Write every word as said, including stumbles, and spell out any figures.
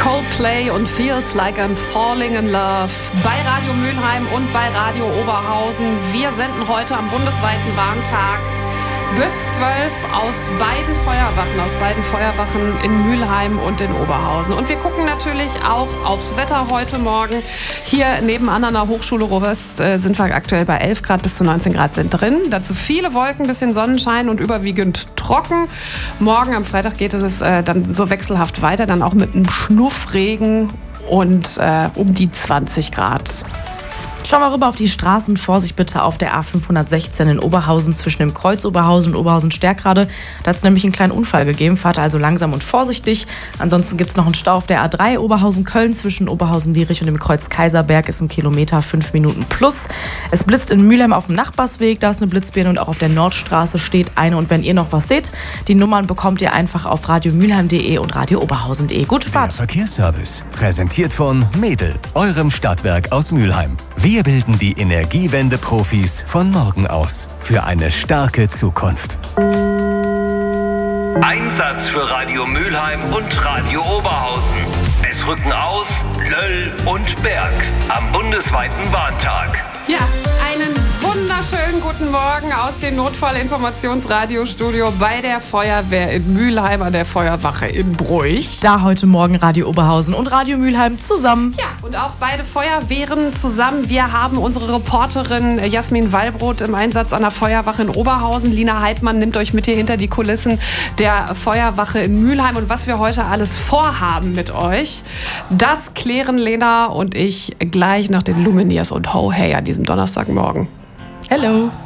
Coldplay und Feels Like I'm Falling in Love bei Radio Mülheim und bei Radio Oberhausen. Wir senden heute am bundesweiten Warntag bis zwölf aus beiden Feuerwachen, aus beiden Feuerwachen in Mülheim und in Oberhausen. Und wir gucken natürlich auch aufs Wetter heute Morgen. Hier nebenan an der Hochschule Ruhr-West äh, sind wir aktuell bei elf Grad, bis zu neunzehn Grad sind drin. Dazu viele Wolken, bisschen Sonnenschein und überwiegend trocken. Morgen am Freitag geht es äh, dann so wechselhaft weiter, dann auch mit einem Schnuffregen und äh, um die zwanzig Grad. Schauen wir rüber auf die Straßen. Vorsicht bitte auf der A fünfhundertsechzehn in Oberhausen zwischen dem Kreuz Oberhausen und Oberhausen-Stärkrade. Da hat es nämlich einen kleinen Unfall gegeben. Fahrt also langsam und vorsichtig. Ansonsten gibt es noch einen Stau auf der A drei Oberhausen-Köln zwischen Oberhausen-Dierich und dem Kreuz Kaiserberg. Ist ein Kilometer, fünf Minuten plus. Es blitzt in Mülheim auf dem Nachbarsweg. Da ist eine Blitzbirne und auch auf der Nordstraße steht eine. Und wenn ihr noch was seht, die Nummern bekommt ihr einfach auf radiomülheim punkt de und radiooberhausen punkt de. Gute Fahrt. Der Verkehrsservice, präsentiert von Medel, eurem Stadtwerk aus Mülheim. Wir bilden die Energiewende-Profis von morgen aus für eine starke Zukunft. Einsatz für Radio Mülheim und Radio Oberhausen. Es rücken aus Löll und Berg am bundesweiten Warntag. Ja, einen wunderschönen guten Morgen aus dem Notfallinformationsradiostudio bei der Feuerwehr in Mülheim an der Feuerwache in Bruch. Da heute Morgen Radio Oberhausen und Radio Mülheim zusammen. Ja, und auch beide Feuerwehren zusammen. Wir haben unsere Reporterin Jasmin Wallbrot im Einsatz an der Feuerwache in Oberhausen. Lina Heidmann nimmt euch mit hier hinter die Kulissen der Feuerwache in Mülheim. Und was wir heute alles vorhaben mit euch, das klären Lena und ich gleich nach den Lumineers und Ho Hey an diesem Donnerstagmorgen. Hello.